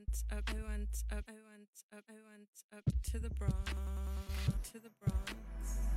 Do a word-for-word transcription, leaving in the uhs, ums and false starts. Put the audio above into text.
went up, I went up, I went up, I went up to the Bronx, to the Bronx.